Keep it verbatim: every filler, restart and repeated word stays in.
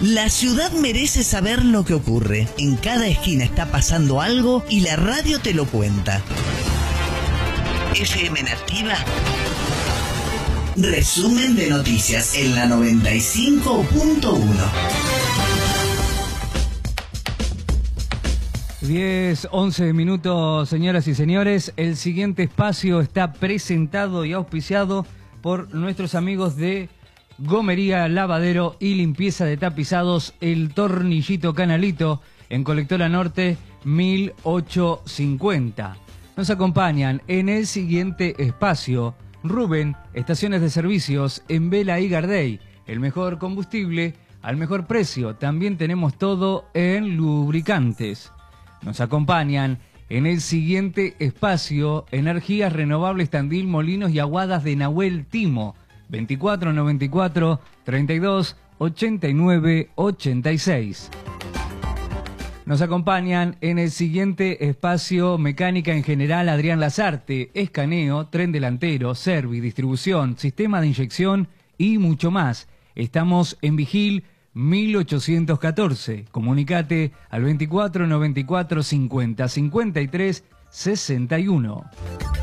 La ciudad merece saber lo que ocurre. En cada esquina está pasando algo y la radio te lo cuenta. F M Nativa. Resumen de noticias en la noventa y cinco punto uno. diez, once minutos, señoras y señores. El siguiente espacio está presentado y auspiciado por nuestros amigos de Gomería, Lavadero y Limpieza de Tapizados, El Tornillito Canalito, en Colectora Norte mil ochocientos cincuenta. Nos acompañan en el siguiente espacio Rubén, Estaciones de Servicios en Vela y Gardey, el mejor combustible al mejor precio. También tenemos todo en lubricantes. Nos acompañan en el siguiente espacio Energías Renovables Tandil, Molinos y Aguadas de Nahuel Timo, veinticuatro noventa y cuatro, treinta y dos, ochenta y nueve, ochenta y seis. Nos acompañan en el siguiente espacio Mecánica en General Adrián Lazarte, escaneo, tren delantero, servi, distribución, sistema de inyección y mucho más. Estamos en Vigil mil ochocientos catorce. Comunicate al veinticuatro noventa y cuatro, cincuenta, cincuenta y tres, sesenta y uno.